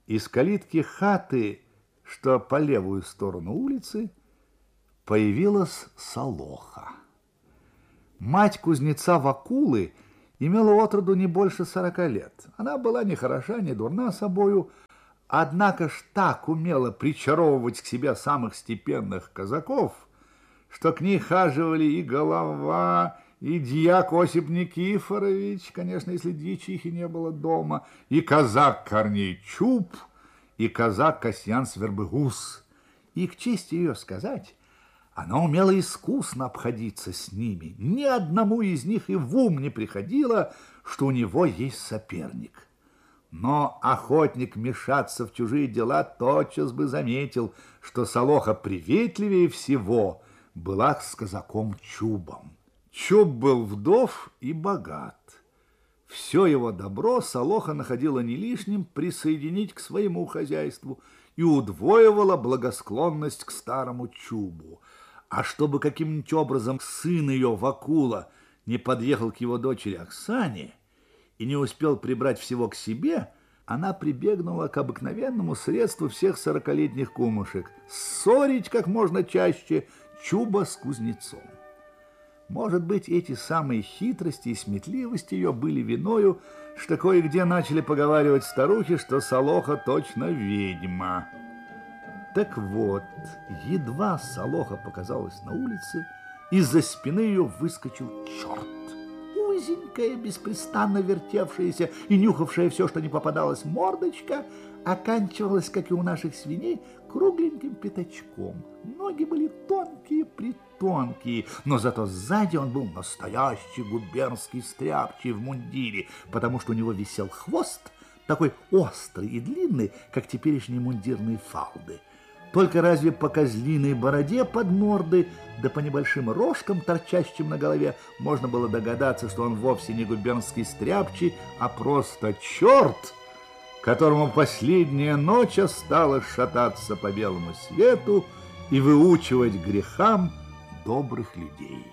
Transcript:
Из калитки хаты, что по левую сторону улицы, появилась Солоха. Мать кузнеца Вакулы имела отроду не больше 40 лет. Она была не хороша, не дурна собою, однако ж так умела причаровывать к себе самых степенных казаков, что к ней хаживали и Голова, и дьяк Осип Никифорович, конечно, если дьячихи не было дома, и казак Корней Чуб, и казак Касьян Свербыгус. И к чести ее сказать, она умела искусно обходиться с ними. Ни одному из них и в ум не приходило, что у него есть соперник. Но охотник мешаться в чужие дела тотчас бы заметил, что Солоха приветливее всего была с казаком Чубом. Чуб был вдов и богат. Все его добро Солоха находила не лишним присоединить к своему хозяйству и удвоивала благосклонность к старому Чубу. А чтобы каким-нибудь образом сын ее, Вакула, не подъехал к его дочери Оксане и не успел прибрать всего к себе, она прибегнула к обыкновенному средству всех 40-летних кумушек – ссорить как можно чаще Чуба с кузнецом. Может быть, эти самые хитрости и сметливость ее были виною, что кое-где начали поговаривать старухи, что Солоха точно ведьма. Так вот, едва Солоха показалась на улице, из-за спины ее выскочил черт. Узенькая, беспрестанно вертевшаяся и нюхавшая все, что не попадалось, мордочка оканчивалась, как и у наших свиней, кругленьким пятачком. Ноги были тонкие-притонкие, но зато сзади он был настоящий губернский стряпчий в мундире, потому что у него висел хвост, такой острый и длинный, как теперешние мундирные фалды. Только разве по козлиной бороде под мордой, да по небольшим рожкам, торчащим на голове, можно было догадаться, что он вовсе не губернский стряпчий, а просто черт, которому последняя ночь осталось шататься по белому свету и выучивать грехам добрых людей.